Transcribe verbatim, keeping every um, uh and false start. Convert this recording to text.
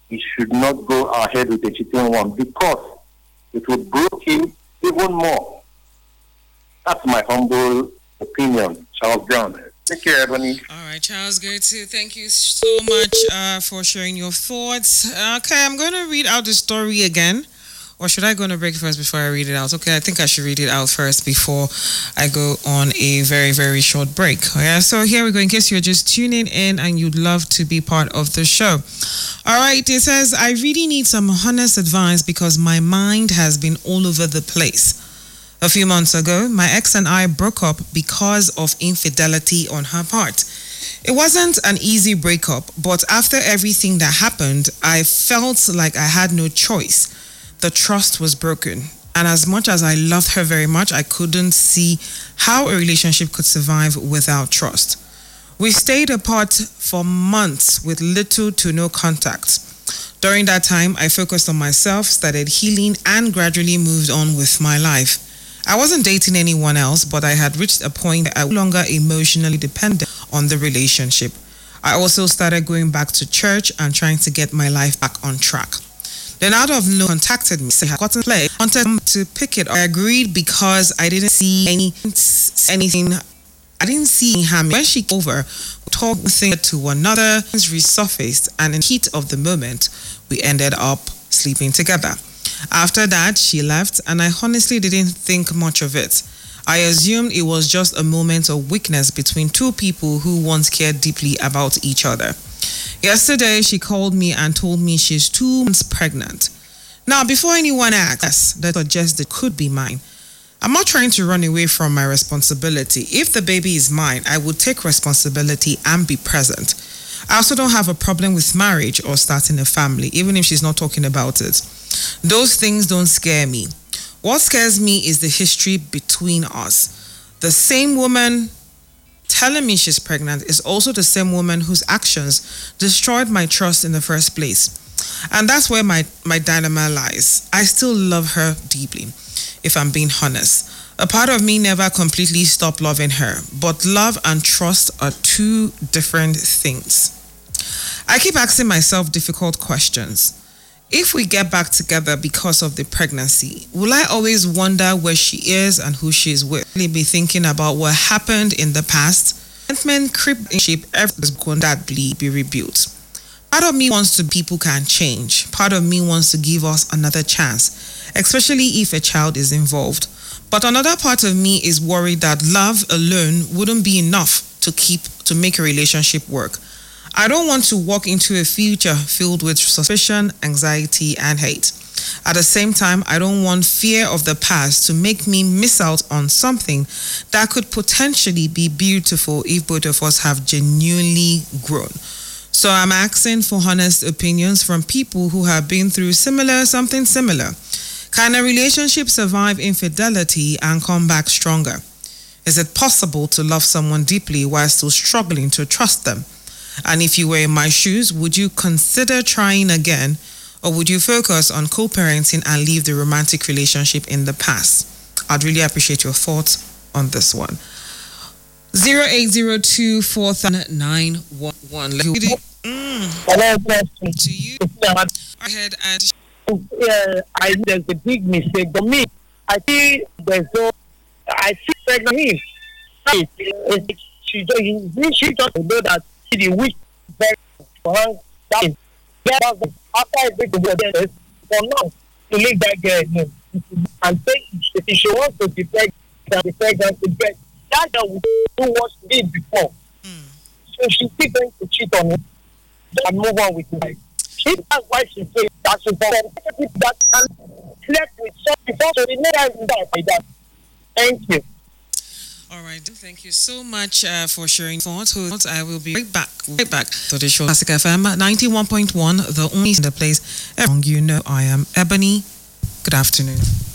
he should not go ahead with the cheating one because it would broke him even more. That's my humble opinion, Charles Brown. Take care, Ebony. All right, Charles, good too. Thank you so much uh, for sharing your thoughts. Okay, I'm going to read out the story again. Or should I go on a break first before I read it out? Okay, I think I should read it out first before I go on a very, very short break. Yeah, so here we go. In case you're just tuning in and you'd love to be part of the show. All right, it says, I really need some honest advice because my mind has been all over the place. A few months ago, my ex and I broke up because of infidelity on her part. It wasn't an easy breakup, but after everything that happened, I felt like I had no choice. The trust was broken. And as much as I loved her very much, I couldn't see how a relationship could survive without trust. We stayed apart for months with little to no contact. During that time, I focused on myself, started healing, and gradually moved on with my life. I wasn't dating anyone else, but I had reached a point where I was no longer emotionally dependent on the relationship. I also started going back to church and trying to get my life back on track. Then out of no contacted me, said I got to play, wanted to pick it up. I agreed because I didn't see any anything. I didn't see him. When she came over, we talked thing to another, things resurfaced, and in the heat of the moment, we ended up sleeping together. After that, she left, and I honestly didn't think much of it. I assumed it was just a moment of weakness between two people who once cared deeply about each other. Yesterday, she called me and told me she's two months pregnant. Now, before anyone asks, that suggests it could be mine. I'm not trying to run away from my responsibility. If the baby is mine, I would take responsibility and be present. I also don't have a problem with marriage or starting a family, even if she's not talking about it. Those things don't scare me. What scares me is the history between us. The same woman telling me she's pregnant is also the same woman whose actions destroyed my trust in the first place. And that's where my, my dilemma lies. I still love her deeply, if I'm being honest. A part of me never completely stopped loving her, but love and trust are two different things. I keep asking myself difficult questions. If we get back together because of the pregnancy, will I always wonder where she is and who she is with? Will I be thinking about what happened in the past? Resentment creep in shape, everything's going to be rebuilt. Part of me wants to people can change. Part of me wants to give us another chance, especially if a child is involved. But another part of me is worried that love alone wouldn't be enough to keep to make a relationship work. I don't want to walk into a future filled with suspicion, anxiety, and hate. At the same time, I don't want fear of the past to make me miss out on something that could potentially be beautiful if both of us have genuinely grown. So I'm asking for honest opinions from people who have been through similar, something similar. Can a relationship survive infidelity and come back stronger? Is it possible to love someone deeply while still struggling to trust them? And if you were in my shoes, would you consider trying again, or would you focus on co-parenting and leave the romantic relationship in the past? I'd really appreciate your thoughts on this one. zero eight zero two four nine one one. Hello, to you. Go ahead and... Yeah, I there's a big mistake. For me, I see there's no... I see pregnant. She just she just know that the wish for her that is after everything was for now to leave that girl alone and say if she wants to be pregnant be pregnant to get that girl will do what she did before. Mm. So she's still going to cheat on him and move on with life. She that's why she says that she can that and slept with some before so they never even die like that. Thank you. All right, thank you so much uh, for sharing thoughts. I will be right back, right back to the show. Classic F M ninety-one point one, the only in the place. You know, I am Ebony. Good afternoon.